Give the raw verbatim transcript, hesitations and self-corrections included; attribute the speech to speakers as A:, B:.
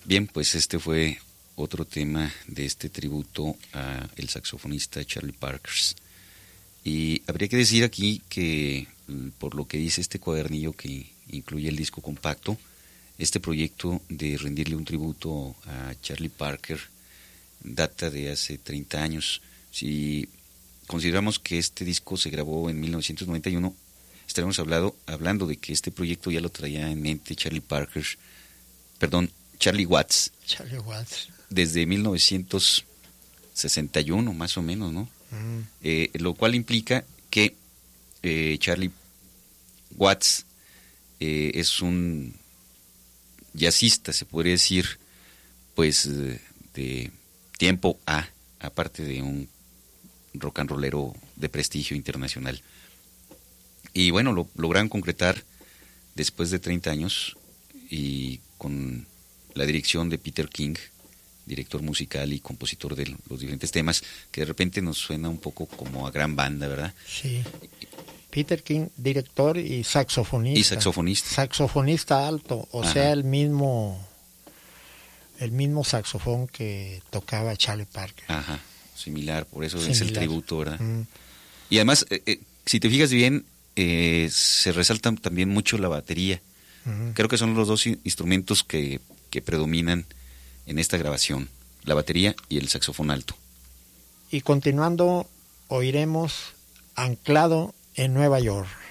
A: Bien, pues este fue otro tema de este tributo a el saxofonista Charlie Parker. Y habría que decir aquí que, por lo que dice este cuadernillo que incluye el disco compacto, este proyecto de rendirle un tributo a Charlie Parker data de hace treinta años. Si consideramos que este disco se grabó en mil novecientos noventa y uno, estaremos hablado, hablando de que este proyecto ya lo traía en mente Charlie Parker, perdón, Charlie Watts.
B: Charlie Watts.
A: Desde mil novecientos sesenta y uno, más o menos, ¿no? Mm. Eh, lo cual implica que eh, Charlie Watts eh, es un jazzista, se podría decir, pues eh, de tiempo A, aparte de un rock and rollero de prestigio internacional. Y bueno, lo lograron concretar después de treinta años y con la dirección de Peter King, director musical y compositor de los diferentes temas, que de repente nos suena un poco como a gran banda, ¿verdad?
B: Sí. Peter King, director y saxofonista.
A: Y saxofonista.
B: Saxofonista alto, o Ajá. sea, el mismo el mismo saxofón que tocaba Charlie Parker.
A: Ajá, similar, por eso similar. Es el tributo, ¿verdad? Mm. Y además, eh, eh, si te fijas bien, eh, se resalta también mucho la batería. Uh-huh. Creo que son los dos instrumentos que, que predominan en esta grabación, la batería y el saxofón alto.
B: Y continuando, oiremos Anclado en Nueva York.